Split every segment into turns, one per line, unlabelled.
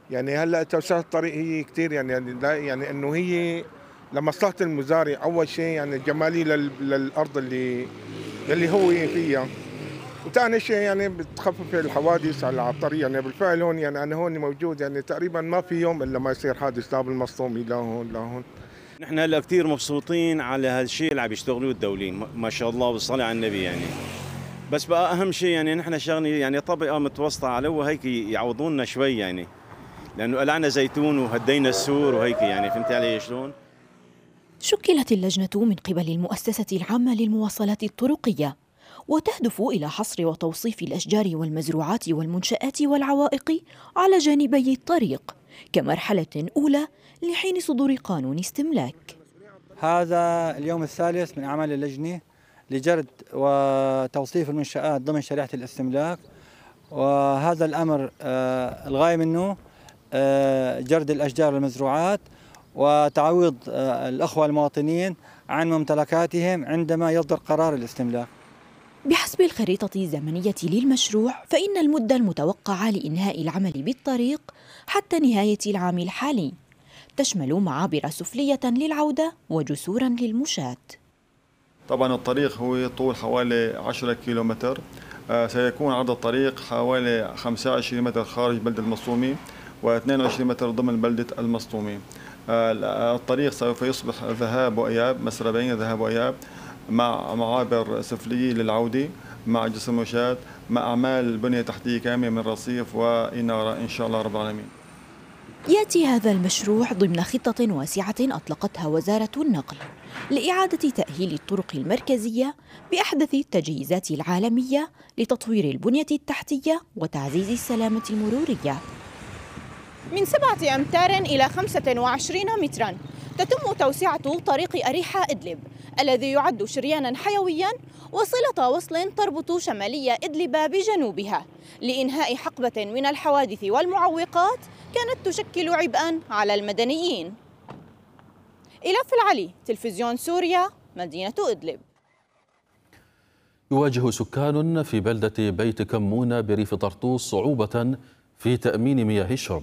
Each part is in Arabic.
يعني هلا توسعة الطريق هي كثير يعني لا يعني انه هي لمصلحة المزارع اول شيء، يعني جمالي للارض اللي هو فيها، وثاني شيء يعني بتخفف الحوادث على الطريق. يعني بالفعل هون يعني انا هون موجود، يعني تقريبا ما في يوم الا ما يصير حادث لا بالمصطومي لا هون لا هون.
نحن هلا كثير مبسوطين على هالشيء اللي عم يشتغلوه الدولين، ما شاء الله والصلاة على النبي يعني. بس بقى اهم شيء يعني نحن شغلي يعني طبقه متوسطه على هيك يعوضونا شوي يعني، لانه قلعنا زيتون وهدينا السور وهيك يعني، فهمت علي شلون؟
شكلت اللجنة من قبل المؤسسة العامة للمواصلات الطرقية، وتهدف إلى حصر وتوصيف الأشجار والمزروعات والمنشآت والعوائق على جانبي الطريق كمرحلة أولى لحين صدور قانون استملاك.
هذا اليوم الثالث من أعمال اللجنة لجرد وتوصيف المنشآت ضمن شريعة الاستملاك، وهذا الأمر الغاية منه جرد الأشجار والمزروعات وتعويض الأخوة المواطنين عن ممتلكاتهم عندما يصدر قرار الاستملاك.
بحسب الخريطة الزمنية للمشروع، فإن المدة المتوقعة لإنهاء العمل بالطريق حتى نهاية العام الحالي تشمل معابر سفلية للعودة وجسورا للمشاة.
طبعا الطريق هو طول حوالي 10 كيلومتر، سيكون عرض الطريق حوالي 25 متر خارج بلدة المصطومي و22 متر ضمن بلدة المصطومي. الطريق سوف يصبح ذهاب وإياب، مسربين ذهاب وإياب مع معابر سفلية للعودة، مع جسر مشاة، مع أعمال بنية تحتية كاملة من رصيف وإنارة إن شاء الله رب العالمين.
يأتي هذا المشروع ضمن خطة واسعة أطلقتها وزارة النقل لإعادة تأهيل الطرق المركزية بأحدث التجهيزات العالمية لتطوير البنية التحتية وتعزيز السلامة المرورية.
من 7 أمتار إلى 25 متراً تتم توسعة طريق أريحة إدلب الذي يعد شرياناً حيوياً وصلة وصل تربط شمالية إدلب بجنوبها لإنهاء حقبة من الحوادث والمعوقات كانت تشكل عبئاً على المدنيين. إلاف العلي، تلفزيون سوريا، مدينة إدلب.
يواجه سكان في بلدة بيت كمونة بريف طرطوس صعوبة في تأمين مياه الشرب.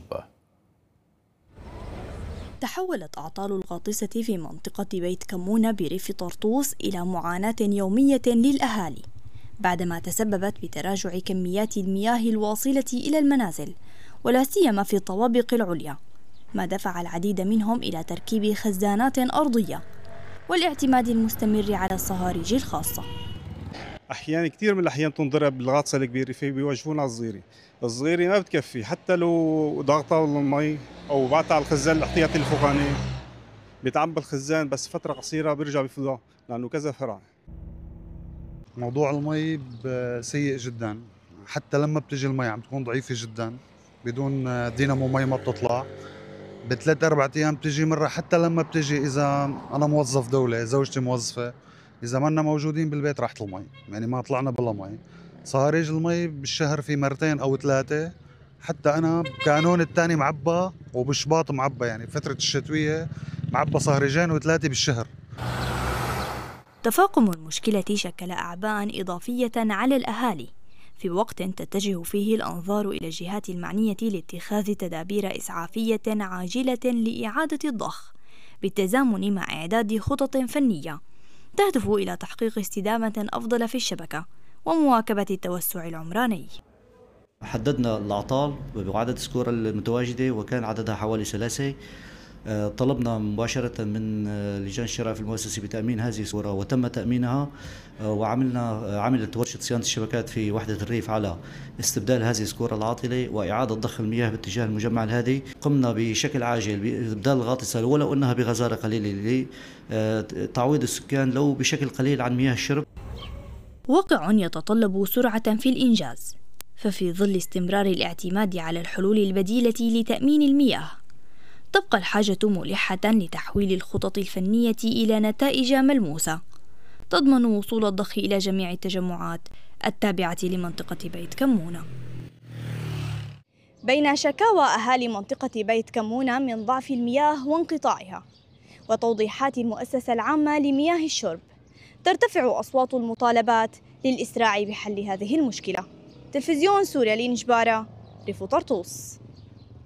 تحولت أعطال الغاطسة في منطقة بيت كمونة بريف طرطوس إلى معاناة يومية للأهالي بعدما تسببت بتراجع كميات المياه الواصلة إلى المنازل ولا سيما في الطوابق العليا، ما دفع العديد منهم إلى تركيب خزانات أرضية والاعتماد المستمر على الصهاريج الخاصة.
أحيانا كثير من الأحيان تنضرب الغاطسة الكبيرة بيوجهونا الصغيرة، الصغيرة ما بتكفي حتى لو ضغطها المي أو بعتها على الخزان الاحتياطي الفوقاني بيتعبى الخزان بس فترة قصيرة بيرجع بيفضى لأنه كذا فرع.
موضوع المي سيء جدا، حتى لما بتجي المي عم تكون ضعيفة جدا، بدون دينامو مي ما بتطلع، ب3 4 أيام بتجي مرة. حتى لما بتجي إذا أنا موظف دولة، زوجتي موظفة، إذا ما لنا موجودين بالبيت راحت المي، يعني ما طلعنا بلا مي. صهاريج المي بالشهر في 2 أو 3، حتى أنا بكانون الثاني معبى وبشباط معبى، يعني فترة الشتوية معبى صهريجين و3 بالشهر.
تفاقم المشكلة شكل أعباء إضافية على الأهالي في وقت تتجه فيه الأنظار إلى الجهات المعنية لاتخاذ تدابير إسعافية عاجلة لإعادة الضخ بالتزامن مع إعداد خطط فنية تهدف إلى تحقيق استدامة أفضل في الشبكة ومواكبة التوسع العمراني.
حددنا الأعطال وعدد السكور المتواجدة وكان عددها حوالي 3. طلبنا مباشرة من لجان الشراء في المؤسسة بتأمين هذه السكورة وتم تأمينها، عملت ورشة صيانة الشبكات في وحدة الريف على استبدال هذه السكورة العاطلة وإعادة ضخ المياه باتجاه المجمع الهادي. قمنا بشكل عاجل بإبدال الغاطسة ولو أنها بغزارة قليلة لتعويض السكان لو بشكل قليل عن مياه الشرب.
واقع يتطلب سرعة في الإنجاز، ففي ظل استمرار الاعتماد على الحلول البديلة لتأمين المياه تبقى الحاجة ملحة لتحويل الخطط الفنية إلى نتائج ملموسة تضمن وصول الضخ إلى جميع التجمعات التابعة لمنطقة بيت كمونة.
بين شكاوى أهالي منطقة بيت كمونة من ضعف المياه وانقطاعها وتوضيحات المؤسسة العامة لمياه الشرب، ترتفع أصوات المطالبات للإسراع بحل هذه المشكلة. تلفزيون سوريا لنجبارة، ريف طرطوس.